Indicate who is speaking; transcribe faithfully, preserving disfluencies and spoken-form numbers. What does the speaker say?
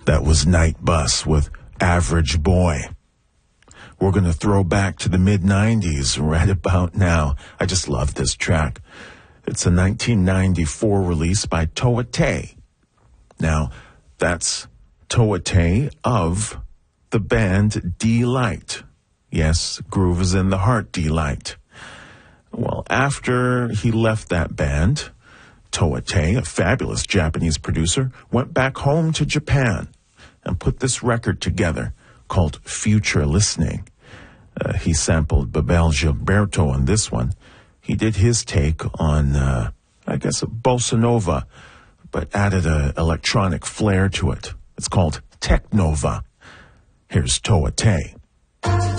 Speaker 1: That was Night Bus with Average Boy. We're going to throw back to the mid nineties right about now. I just love this track. It's a nineteen ninety-four release by Toa Tei. Now, that's Toa Tei of the band D-Lite. Yes, Groove is in the Heart, D-Lite. Well, after he left that band, Toa Tei, a fabulous Japanese producer, went back home to Japan and put this record together called Future Listening. Uh, he sampled Bebel Gilberto on this one. He did his take on, uh, I guess, a bossa nova, but added an electronic flair to it. It's called Technova. Here's Toa Tei.